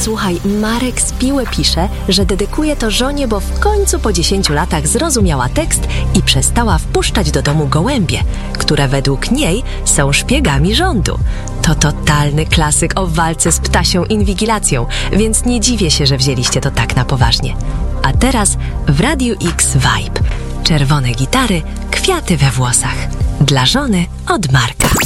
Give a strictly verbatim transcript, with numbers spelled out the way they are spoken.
Słuchaj, Marek z Piły pisze, że dedykuje to żonie, bo w końcu po dziesięciu latach zrozumiała tekst i przestała wpuszczać do domu gołębie, które według niej są szpiegami rządu. To totalny klasyk o walce z ptasią inwigilacją, więc nie dziwię się, że wzięliście to tak na poważnie. A teraz w Radiu X Vibe. Czerwone gitary, kwiaty we włosach. Dla żony od Marka.